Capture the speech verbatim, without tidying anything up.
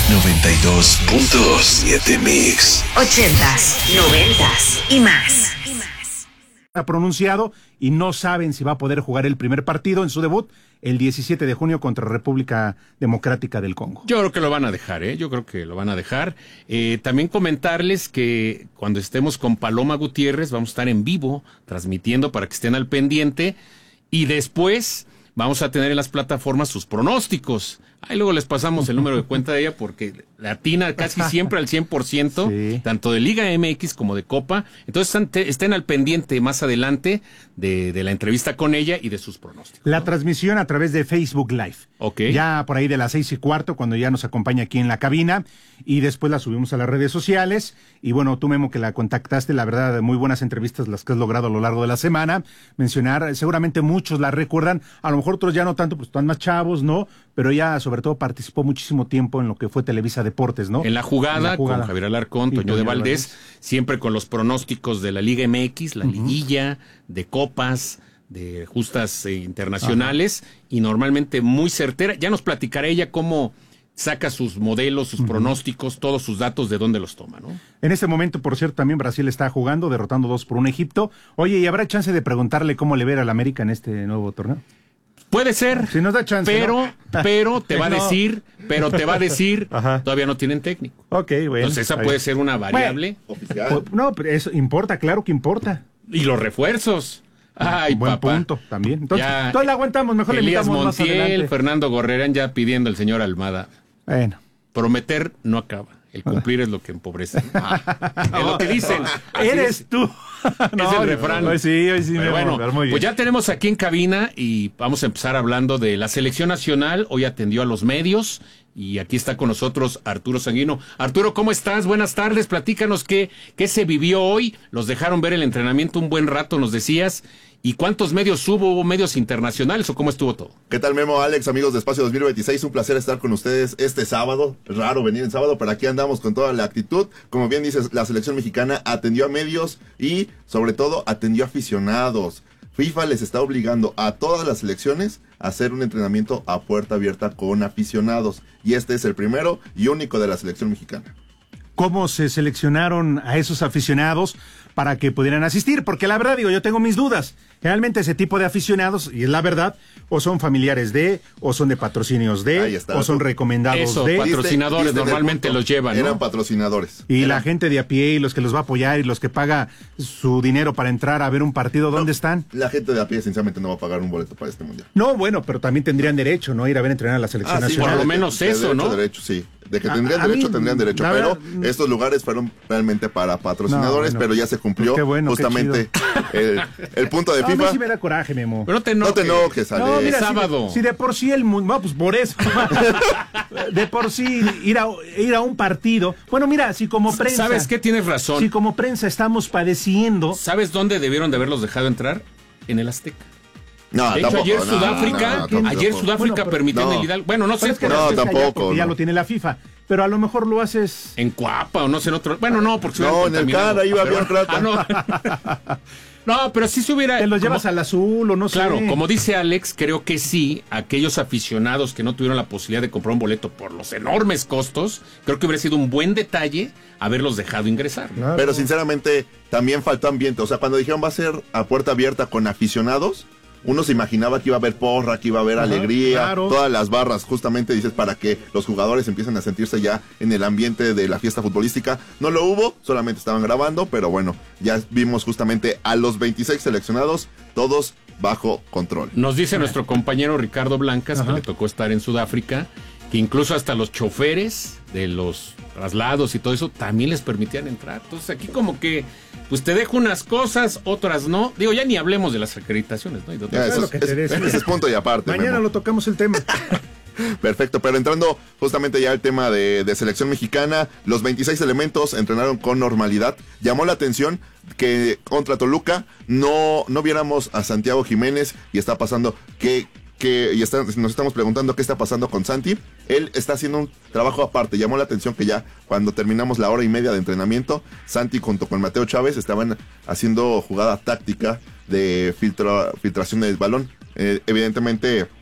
noventa y dos punto siete Mix. Ochentas, noventas y más. Ha pronunciado y no saben si va a poder jugar el primer partido en su debut el diecisiete de junio contra República Democrática del Congo. Yo creo que lo van a dejar, ¿eh? Yo creo que lo van a dejar. Eh, también comentarles que cuando estemos con Paloma Gutiérrez vamos a estar en vivo transmitiendo para que estén al pendiente y después vamos a tener en las plataformas sus pronósticos. Ahí luego les pasamos el número de cuenta de ella porque la atina casi siempre al cien por ciento, sí, tanto de Liga M X como de Copa. Entonces estén al pendiente más adelante de, de la entrevista con ella y de sus pronósticos. La ¿no? transmisión a través de Facebook Live. Okay. Ya por ahí de las seis y cuarto, cuando ya nos acompaña aquí en la cabina, y después la subimos a las redes sociales. Y bueno, tú, Memo, que la contactaste, la verdad, muy buenas entrevistas las que has logrado a lo largo de la semana. Mencionar, seguramente muchos la recuerdan, a lo mejor otros ya no tanto, pues están más chavos, ¿no? Pero ella, sobre todo, participó muchísimo tiempo en lo que fue Televisa Deportes, ¿no? En la jugada, en la jugada. Con Javier Alarcón, Toño de Valdés, Valdés, siempre con los pronósticos de la Liga M X, la uh-huh. liguilla, de copas, de justas eh, internacionales, ajá, y normalmente muy certera. Ya nos platicará ella cómo saca sus modelos, sus uh-huh. pronósticos, todos sus datos, de dónde los toma, ¿no? En este momento, por cierto, también Brasil está jugando, derrotando dos por un Egipto. Oye, ¿y habrá chance de preguntarle cómo le ve al América en este nuevo torneo? Puede ser, si nos da chance, pero, ¿no? pero te va a decir, pero te va a decir, ajá, todavía no tienen técnico. Ok, bueno. Entonces esa puede ser una variable bueno, oficial. No, pero eso importa, claro que importa. Y los refuerzos. Ay, buen papá. punto también. Entonces, ya, todos la aguantamos, mejor le Elías invitamos Montiel, más adelante. Fernando Gorrerán ya pidiendo el señor Almada. Bueno. Prometer no acaba. El cumplir es lo que empobrece. Ah, es lo que dicen. Eres tú. No, es el refrán. Hoy sí, hoy sí. Pero me bueno, muy bien. Pues ya tenemos aquí en cabina y vamos a empezar hablando de la selección nacional. Hoy atendió a los medios y aquí está con nosotros Arturo Sanguino. Arturo, ¿cómo estás? Buenas tardes. Platícanos qué, qué se vivió hoy. Los dejaron ver el entrenamiento un buen rato, nos decías. ¿Y cuántos medios hubo? ¿Hubo medios internacionales o cómo estuvo todo? ¿Qué tal, Memo, Alex, amigos de Espacio dos mil veintiséis? Un placer estar con ustedes este sábado. Es raro venir en sábado, pero aquí andamos con toda la actitud. Como bien dices, la selección mexicana atendió a medios y, sobre todo, atendió a aficionados. FIFA les está obligando a todas las selecciones a hacer un entrenamiento a puerta abierta con aficionados. Y este es el primero y único de la selección mexicana. ¿Cómo se seleccionaron a esos aficionados para que pudieran asistir? Porque la verdad, digo, yo tengo mis dudas. Generalmente ese tipo de aficionados, y es la verdad, o son familiares de, o son de patrocinios de, está, o son recomendados eso, de. patrocinadores ¿Viste? ¿Viste normalmente los llevan, ¿no? Eran patrocinadores. Y Eran. la gente de a pie y los que los va a apoyar y los que paga su dinero para entrar a ver un partido, ¿dónde no, están? La gente de a pie, sinceramente, no va a pagar un boleto para este mundial. No, bueno, pero también tendrían derecho, ¿no? Ir a ver entrenar a la selección ah, sí, nacional. Por lo menos de, eso, de ¿no? Derecho, derecho, sí. De que tendrían a, a derecho, mí, tendrían derecho. Pero verdad, estos lugares fueron realmente para patrocinadores, no, bueno, pero ya se cumplió pues bueno, justamente el, el punto de no, FIFA. A mí sí me da coraje, Memo. Pero no te enojes, no te enojes, Ale. No, mira, sábado. Si de, si de por sí el mundo, no, pues por eso. De por sí ir a, ir a un partido. Bueno, mira, si como prensa. ¿Sabes qué? Tienes razón. Si como prensa estamos padeciendo. ¿Sabes dónde debieron de haberlos dejado entrar? En el Azteca. No, de hecho, tampoco, ayer no, Sudáfrica, no, no, ayer tampoco. Sudáfrica bueno, permitió no. en el Hidalgo. Bueno, no sé. Es que no, no, tampoco. Porque ya no. lo tiene la FIFA. Pero a lo mejor lo haces. En Cuapa o no sé en otro. Bueno, no, porque se no, en el cara iba bien rato. Ah, no. No, pero sí se hubiera. Te los como, llevas al azul o no claro, sé. Claro, como dice Alex, creo que sí, aquellos aficionados que no tuvieron la posibilidad de comprar un boleto por los enormes costos, creo que hubiera sido un buen detalle haberlos dejado ingresar. Claro. Pero sinceramente, también faltó ambiente. O sea, cuando dijeron va a ser a puerta abierta con aficionados, uno se imaginaba que iba a haber porra, que iba a haber Ajá, alegría, claro. Todas las barras, justamente dices, para que los jugadores empiecen a sentirse ya en el ambiente de la fiesta futbolística. No lo hubo, solamente estaban grabando, pero bueno, ya vimos justamente a los veintiséis seleccionados, todos bajo control. Nos dice Ajá. nuestro compañero Ricardo Blancas, Ajá. que le tocó estar en Sudáfrica, que incluso hasta los choferes de los traslados y todo eso también les permitían entrar. Entonces aquí como que pues te dejo unas cosas, otras no. Digo, ya ni hablemos de las acreditaciones, ¿no? Y de ya, eso, es, es, ese es punto y aparte. Mañana Memo. lo tocamos el tema. Perfecto, pero entrando justamente ya al tema de, de selección mexicana, los veintiséis elementos entrenaron con normalidad. Llamó la atención que contra Toluca no, no viéramos a Santiago Jiménez y está pasando que... que y está, nos estamos preguntando qué está pasando con Santi. Él está haciendo un trabajo aparte. Llamó la atención que ya cuando terminamos la hora y media de entrenamiento, Santi junto con Mateo Chávez estaban haciendo jugada táctica de filtra, filtración del balón. Eh, evidentemente